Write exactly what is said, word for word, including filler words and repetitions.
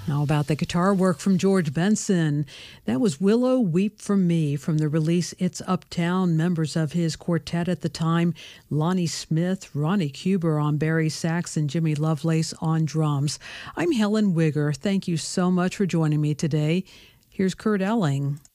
How about the guitar work from George Benson? That was Willow Weep for Me from the release It's Uptown. Members of his quartet at the time, Lonnie Smith, Ronnie Cuber on Barry sax, and Jimmy Lovelace on drums. I'm Helen Wigger. Thank you so much for joining me today. Here's Kurt Elling.